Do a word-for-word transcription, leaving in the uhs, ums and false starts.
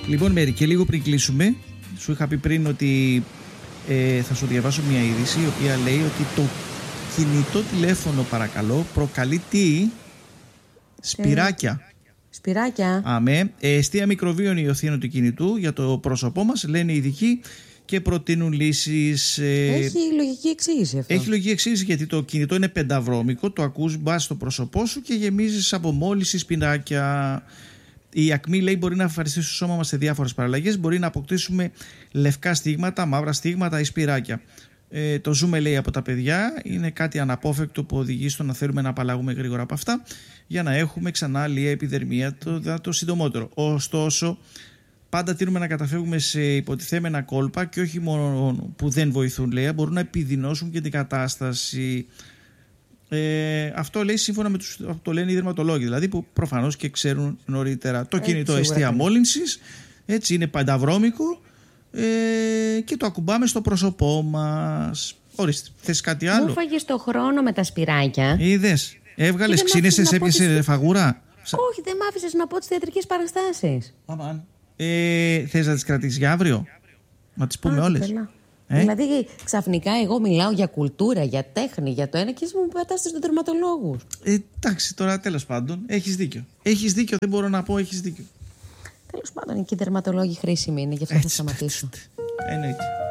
Λοιπόν, Μέρη, και λίγο πριν κλείσουμε, σου είχα πει πριν ότι ε, θα σου διαβάσω μια είδηση η οποία λέει ότι το κινητό τηλέφωνο, παρακαλώ, προκαλεί τι? Σπυράκια. Σπυράκια. Αμέ. Αιστεία μικροβίων υιοθήνων του κινητού για το πρόσωπό μας, λένε οι ειδικοί, και προτείνουν λύσεις. Έχει λογική εξήγηση αυτό. Έχει λογική εξήγηση, γιατί το κινητό είναι πενταβρώμικο, το ακούς μπας στο πρόσωπό σου και γεμίζεις από μόλυνση, σπυράκια. Η ακμή, λέει, μπορεί να εμφανιστεί στο σώμα μας σε διάφορες παραλλαγές. Μπορεί να αποκτήσουμε λευκά στίγματα, μαύρα στίγματα ή σπυράκια. Ε, το ζούμε, λέει, από τα παιδιά. Είναι κάτι αναπόφευκτο που οδηγεί στο να θέλουμε να απαλλαγούμε γρήγορα από αυτά για να έχουμε ξανά άλλη επιδερμία το, το συντομότερο. Ωστόσο, πάντα τείνουμε να καταφεύγουμε σε υποτιθέμενα κόλπα και όχι μόνο που δεν βοηθούν, λέει, μπορούν να επιδεινώσουν και την κατάσταση. Ε, αυτό, λέει, σύμφωνα με τους, το λένε οι δερματολόγοι, δηλαδή, που προφανώς και ξέρουν νωρίτερα. Το κινητό αιστεία μόλυνσης, έτσι, είναι πανταβρώμικο ε, και το ακουμπάμε στο πρόσωπό μας. Ορίστε, θες κάτι άλλο? Μου φάγες το χρόνο με τα σπυράκια. Είδες, έβγαλες, ξύνεσες, έπιασε τις... φαγούρα. Όχι, δεν μ' άφησες να πω τις θεατρικές παραστάσεις. Αμάν. Ε, θες να τις κρατήσεις για αύριο? Να τις πούμε. Α, όλες. Ε? Δηλαδή, ξαφνικά εγώ μιλάω για κουλτούρα, για τέχνη, για το ένα και εσύ μου πετάς στους δερματολόγους. Ε, εντάξει, τώρα τέλος πάντων, έχεις δίκιο. Έχεις δίκιο, δεν μπορώ να πω, έχεις δίκιο. Τέλος πάντων, και οι δερματολόγοι χρήσιμοι είναι, γι' αυτό θα σταματήσω. Εννοείται.